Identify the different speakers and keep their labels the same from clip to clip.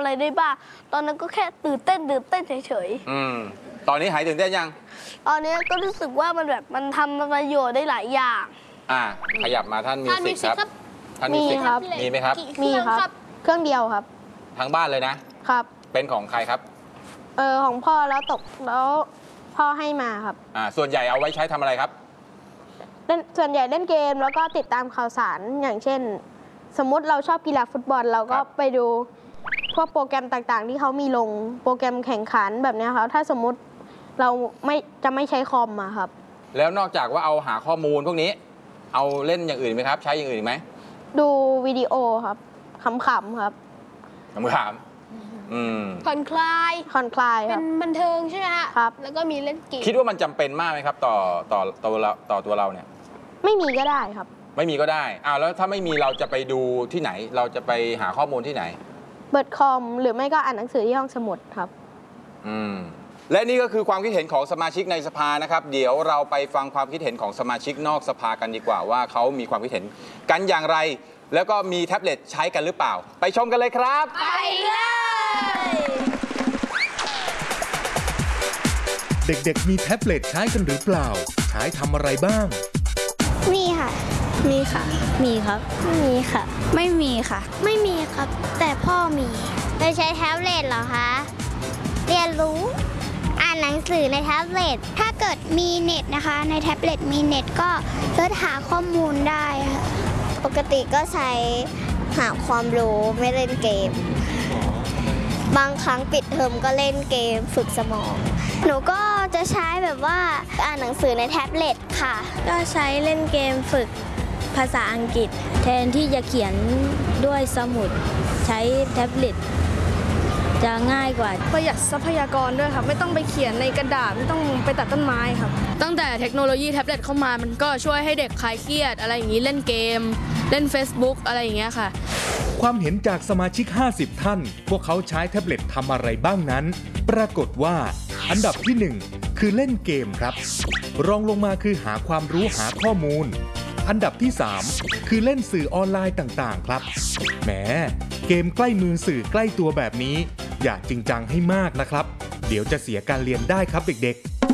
Speaker 1: อะไรได้บ้างตอนนั้นก็แค่ตื่นเต้นเฉย
Speaker 2: ตอนนี้หายตื่นเต้นยัง
Speaker 1: ตอนนี้ก็รู้สึกว่ามันทำประโยชน์ได้หลายอย่าง
Speaker 2: ขยับมาท่านมิวสิกครับท่านมิวสิก
Speaker 1: ครับ
Speaker 2: มีไหมครับ
Speaker 1: มีครับเครื่องเดียวครับ
Speaker 2: ทั้งบ้านเลยนะครับเป็นของใครครับ
Speaker 1: ของพ่อแล้วพ่อให้มาครับ
Speaker 2: ส่วนใหญ่เอาไว้ใช้ทำอะไรครับ
Speaker 1: ส่วนใหญ่เล่นเกมแล้วก็ติดตามข่าวสารอย่างเช่นสมมุติเราชอบกีฬาฟุตบอลเราก็ไปดูพวกโปรแกรมต่างๆที่เขามีลงโปรแกรมแข่งขันแบบนี้ครับถ้าสมมุติเราไม่ใช้คอมอะครับ
Speaker 2: แล้วนอกจากว่าเอาหาข้อมูลพวกนี้เอาเล่นอย่างอื่นไหมครับใช้อย่างอื่นไหม
Speaker 1: ดูวิดีโอครับขำๆครับ
Speaker 2: ขำ
Speaker 1: ผ่อนคลายเป็นบันเทิงใช่ไหม
Speaker 3: ครับ
Speaker 1: แล้วก็มีเล่นเกม
Speaker 2: คิดว่ามันจำเป็นมากไหมครับต่อตัวเราเนี่ย
Speaker 1: ไม่มีก็ได้ครับ
Speaker 2: ไม่มีก็ได้แล้วถ้าไม่มีเราจะไปดูที่ไหนเราจะไปหาข้อมูลที่ไหน
Speaker 1: เปิดคอมหรือไม่ก็อ่านหนังสือที่ห้องสมุดครับ
Speaker 2: และนี่ก็คือความคิดเห็นของสมาชิกในสภานะครับเดี๋ยวเราไปฟังความคิดเห็นของสมาชิกนอกสภากันดีกว่าว่าเขามีความคิดเห็นกันอย่างไรแล้วก็มีแท็บเล็ตใช้กันหรือเปล่าไปชมกันเลยครับ
Speaker 1: ไปเลย
Speaker 4: เด็กๆมีแท็บเล็ตใช้กันหรือเปล่าใช้ทำอะไรบ้าง
Speaker 1: มีค่ะ
Speaker 3: มีค่ะมีครับ
Speaker 1: มีค่ะ
Speaker 3: ไม่มีค่ะ
Speaker 1: ไม่มีครับแต่พ่อมีเราใช้แท็บเล็ตเหรอคะเรียนรู้อ่านหนังสือในแท็บเล็ตถ้าเกิดมีเน็ตนะคะในแท็บเล็ตมีเน็ตก็เสิร์ชหาข้อมูลได้ค่ะปกติก็ใช้หาความรู้ไม่เล่นเกมบางครั้งปิดเทอมก็เล่นเกมฝึกสมองหนูก็จะใช้แบบว่าอ่านหนังสือในแท็บเล็ตค่ะ
Speaker 3: ก็ใช้เล่นเกมฝึกภาษาอังกฤษแทนที่จะเขียนด้วยสมุดใช้แท็บเล็ตจะง่ายกว่า
Speaker 1: ประหยัดทรัพยากรด้วยค่ะไม่ต้องไปเขียนในกระดาษไม่ต้องไปตัดต้นไม้ครับ
Speaker 5: ตั้งแต่เทคโนโลยีแท็บเล็ตเข้ามามันก็ช่วยให้เด็กคลายเครียดอะไรอย่างนี้เล่นเกมเล่น Facebook อะไรอย่างเงี้ยค่ะ
Speaker 4: ความเห็นจากสมาชิก50ท่านพวกเขาใช้แท็บเล็ตทำอะไรบ้างนั้นปรากฏว่าอันดับที่1คือเล่นเกมครับรองลงมาคือหาความรู้หาข้อมูลอันดับที่3คือเล่นสื่อออนไลน์ต่างๆครับแหมเกมใกล้มือสื่อใกล้ตัวแบบนี้อย่าจริงจังให้มากนะครับเดี๋ยวจะเสียการเรียนได้ครับเด็ก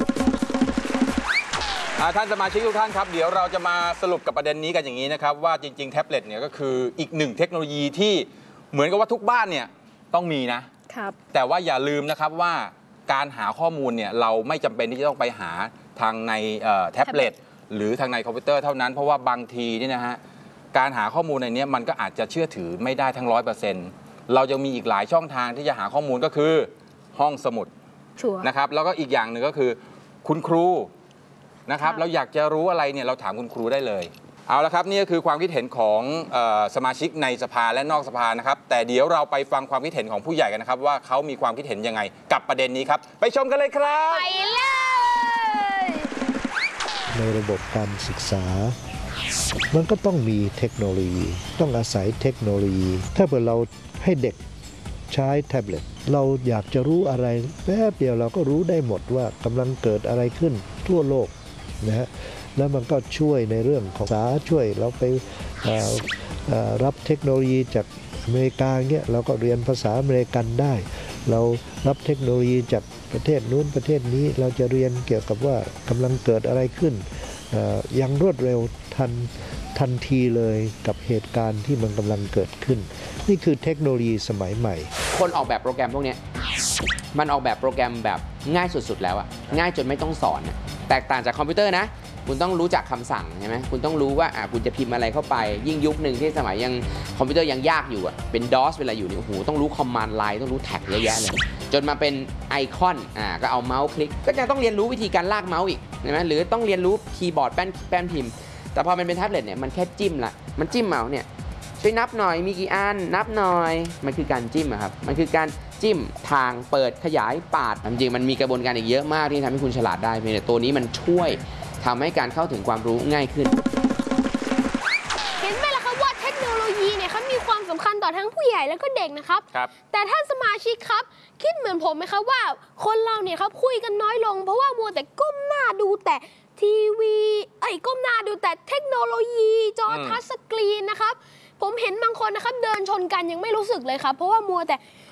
Speaker 2: ๆท่านสมาชิกทุกท่านครับเดี๋ยวเราจะมาสรุปกับประเด็นนี้กันอย่างนี้นะครับว่าจริงๆแท็บเล็ตเนี่ยก็คืออีกหนึ่งเทคโนโลยีที่เหมือนกับว่าทุกบ้านเนี่ยต้องมีนะครับแต่ว่าอย่าลืมนะครับว่าการหาข้อมูลเนี่ยเราไม่จำเป็นที่จะต้องไปหาทางในแท็บเล็ตหรือทางในคอมพิวเตอร์เท่านั้นเพราะว่าบางทีนี่นะฮะการหาข้อมูลในนี้มันก็อาจจะเชื่อถือไม่ได้ทั้ง 100%เราจะมีอีกหลายช่องทางที่จะหาข้อมูลก็คือห้องสมุดนะครับแล้วก็อีกอย่างหนึ่งก็คือคุณครูนะครับเราอยากจะรู้อะไรเนี่ยเราถามคุณครูได้เลยเอาละครับนี่ก็คือความคิดเห็นของสมาชิกในสภาและนอกสภานะครับแต่เดี๋ยวเราไปฟังความคิดเห็นของผู้ใหญ่กันนะครับว่าเขามีความคิดเห็นยังไงกับประเด็นนี้ครับไปชมกันเลยครับ
Speaker 1: ไปเลย
Speaker 6: ในระบบการศึกษามันก็ต้องมีเทคโนโลยีต้องอาศัยเทคโนโลยีถ้าเกิดเราให้เด็กใช้แท็บเล็ตเราอยากจะรู้อะไรแป๊บเดียวเราก็รู้ได้หมดว่ากำลังเกิดอะไรขึ้นทั่วโลกนะฮะแล้วมันก็ช่วยในเรื่องของภาษาช่วยเราไปรับเทคโนโลยีจากอเมริกาเงี้ยเราก็เรียนภาษาอเมริกันได้เรารับเทคโนโลยีจากประเทศนู้นประเทศนี้เราจะเรียนเกี่ยวกับว่ากำลังเกิดอะไรขึ้นอย่างรวดเร็วทันทีเลยกับเหตุการณ์ที่มันกำลังเกิดขึ้นนี่คือเทคโนโลยีสมัยใหม่
Speaker 7: คนออกแบบโปรแกรมพวกนี้มันออกแบบโปรแกรมแบบง่ายสุดๆแล้วอะง่ายจนไม่ต้องสอนแตกต่างจากคอมพิวเตอร์นะคุณต้องรู้จักคำสั่งใช่ไหมคุณต้องรู้ว่าคุณจะพิมพ์อะไรเข้าไปยิ่งยุคหนึ่งที่สมัยยังคอมพิวเตอร์ยังยากอยู่อะเป็น DOS เวลาอยู่เนี่ยโอ้โหต้องรู้คอมมานด์ไลน์ต้องรู้แท็กเยอะแยะเลยจนมาเป็นไอคอนก็เอาเมาส์คลิกก็จะต้องเรียนรู้วิธีการลากเมาส์อีกใช่ไหมหรือต้องเรียนรู้คีย์บอร์ดแป้นพิมพ์แต่พอมันเป็นแท็บเล็ตเนี่ยมันแค่จิ้มละมันจิ้มเมาส์เนี่ยช่วยนับหน่อยมีกี่อันนับหน่อยมันคือการจิ้มครับมันคือการจิ้มทางเปิดขยายปาดจริงๆมันมีกระบวนการอีกเยอะมากที่ทำให้คุณฉลาดได้เพียงแต่ตัวนี้มันช่วยทำให้การเข้าถึงความรู้ง่ายขึ้น
Speaker 1: เห็นไหมล่ะครับว่าเทคโนโลยีเนี่ยเขามีความสำคัญต่อทั้งผู้ใหญ่แล้วก็เด็กนะครับแต่ท่านสมาชิกครับคิดเหมือนผมไหมครับว่าคนเราเนี่ยครับคุยกันน้อยลงเพราะว่ามัวแต่ก้มหน้าดูแต่ทีวีก้มหน้าดูแต่เทคโนโลยีจอทัชสกรีนนะครับผมเห็นบางคนนะครับเดินชนกันยังไม่รู้สึกเลยครับเพราะว่ามัวแต่